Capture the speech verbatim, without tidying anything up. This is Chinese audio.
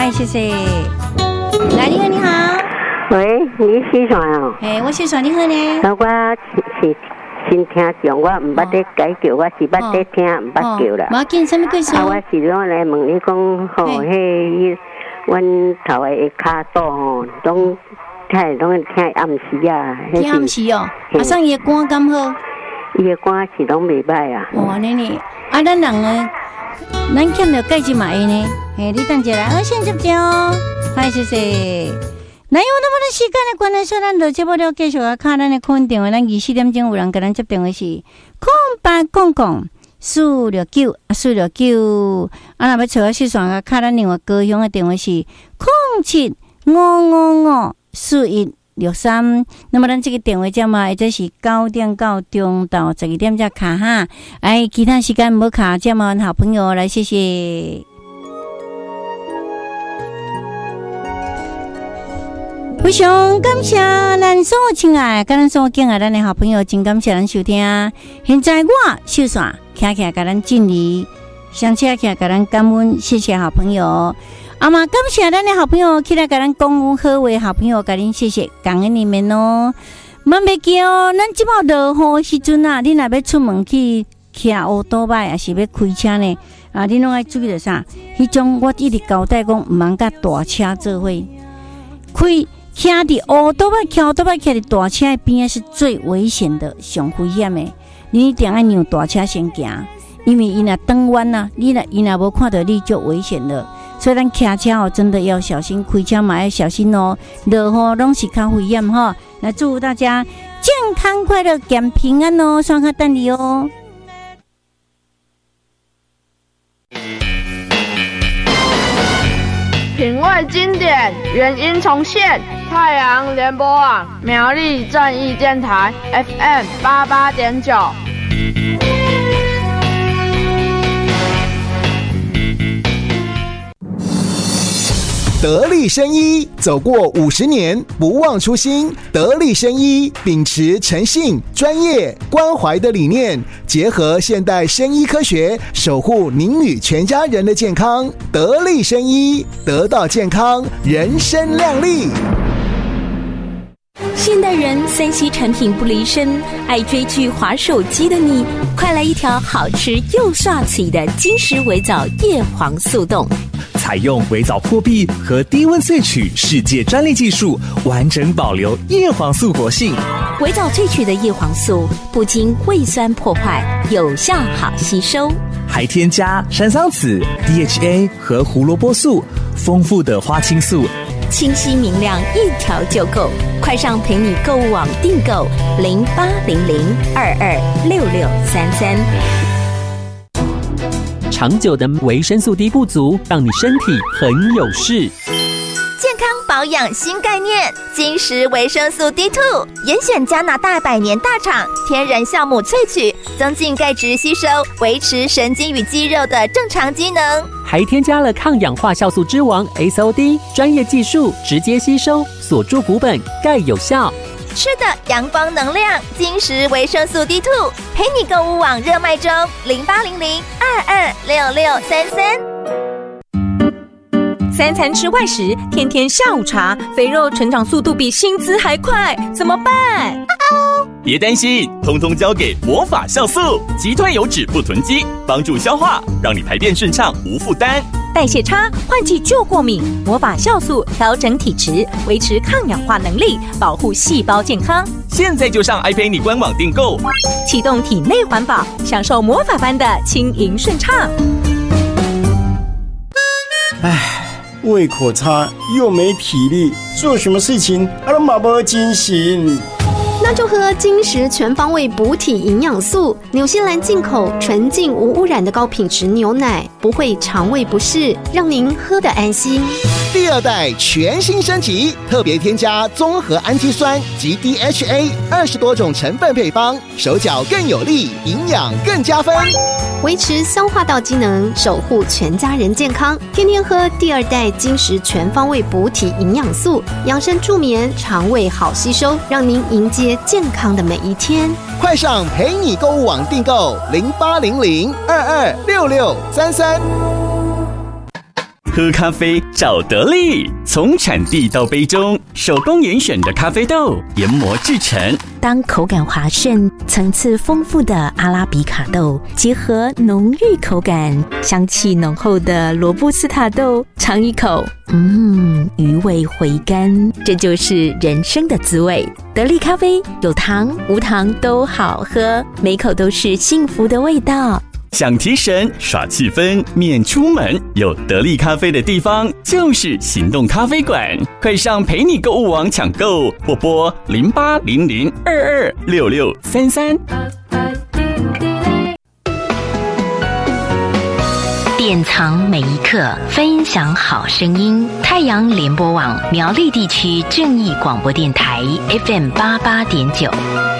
嗨，谢谢。来，你好，你好。 喂，你是谁哦？ 哎，我是谁？你好呢？ 我是新听众，我唔捌得改叫，我是捌得听，唔捌叫啦。 我见什么贵数？ 啊，我是拢来问你讲，吼，迄阮头的骹肚吼，拢听拢听暗时啊。 听暗时哦，啊，上伊歌敢好？ 伊的歌是拢袂歹啊。 哦，安尼啊，咱人呢，咱欠着介志嘛会呢？嘿，你等一下来，我先接电哦。嗨，谢谢。那有那么多时间的关系，说咱就节目了继续啊，看咱的空运电话，咱二四点钟有人跟咱接电话是空八空空四六九啊四六九，啊，若要找我四线啊，看咱另外高雄的电话是空七五五五四一六三。那么咱这个电话节嘛，或者是九点到中到十二点才卡哈，哎，其他时间无卡，这么好朋友来，谢谢。非常感谢咱所有亲爱、甲咱所有敬爱咱的好朋友，真感谢咱收听。现在我秀线徛起来，甲咱敬礼，相车起来，甲咱感恩，谢谢好朋友。啊嘛，感谢咱的好朋友起来，甲咱讲好话，好朋友甲恁谢谢，感恩你们哦。万袂记哦，咱即摆落雨时阵啊，你若要出门去骑乌多摆，还是要开车呢？啊，你拢爱注意着啥？迄种我一直交代讲，毋通甲大车做伙开。骑伫乌多摆，骑乌多摆，骑伫大车的边是最危险的、上危险的。你一定要让大车先行，因为伊若转弯啊，你若伊若无看到你就危险了。所以咱骑车哦，真的要小心，开车嘛要小心哦。落雨拢是较危险哈。那祝福大家健康快乐、健平安哦，双卡等你哦。 品味经典，原音重现。太阳联播网苗栗正义电台 F M 八八点九。 得力生医走过五十年，不忘初心。得力生医秉持诚信、专业、关怀的理念，结合现代生医科学，守护您与全家人的健康。得力生医，得到健康，人生亮丽。 现代人三 C 产品不离身，爱追剧、滑手机的你，快来一条好吃又刷嘴的金石微藻叶黄素冻。 采用微藻破壁和低温萃取世界专利技术，完整保留叶黄素活性。 微藻萃取的叶黄素不经胃酸破坏，有效好吸收， 还添加山桑子、D H A 和胡萝卜素，丰富的花青素， 清晰明亮，一条就够。快上陪你购物网订购零八零零二二六六三三。 长久的维生素 D 不足，让你身体很有事。 健康保养新概念，金石维生素 D 二 严选加拿大百年大厂天然酵母萃取，增进钙质吸收，维持神经与肌肉的正常机能， 还添加了抗氧化酵素之王 S O D 专业技术，直接吸收，锁住骨本，钙有效。 吃的阳光能量，金石维生素 D 二 陪你购物网热卖中，零八零零二二六六三三。 三餐吃外食，天天下午茶，肥肉成长速度比薪资还快，怎么办？ 别担心，通通交给魔法酵素，击退油脂不囤积，帮助消化，让你排便顺畅无负担。 代谢差、换季就过敏，魔法酵素调整体质，维持抗氧化能力，保护细胞健康。 现在就上 i 陪你官网订购， 启动体内环保，享受魔法般的轻盈顺畅。 唉，胃口差又没体力，做什么事情啊都没精神。 那就喝金石全方位补体营养素，纽西兰进口纯净无污染的高品质牛奶，不会肠胃不适，让您喝得安心。 第二代全新升级，特别添加综合氨基酸及 D H A 二十多种成分配方，手脚更有力，营养更加分， 维持消化道机能，守护全家人健康。天天喝第二代金石全方位补体营养素，养生助眠，肠胃好吸收，让您迎接健康的每一天。 快上陪你购物网订购零八零零二二六六三三。 喝咖啡找得力，从产地到杯中，手工严选的咖啡豆研磨制成。 当口感滑顺、层次丰富的阿拉比卡豆结合浓郁口感、香气浓厚的罗布斯塔豆，尝一口，嗯，余味回甘，这就是人生的滋味。得力咖啡有糖无糖都好喝，每口都是幸福的味道。 想提神耍气氛免出门，有得力咖啡的地方就是行动咖啡馆，快上陪你购物网抢购，或拨零八零零二二六六三三。 典藏每一刻，分享好声音。太阳联播网苗栗地区正义广播电台 F M 八八点九。